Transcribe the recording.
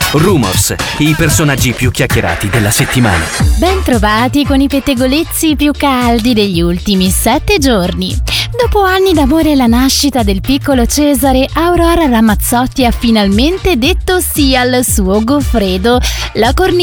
Rumors, i personaggi più chiacchierati della settimana. Ben trovati con i pettegolezzi più caldi degli ultimi 7 giorni. Dopo anni d'amore e la nascita del piccolo Cesare, Aurora Ramazzotti ha finalmente detto sì al suo Goffredo. La cornice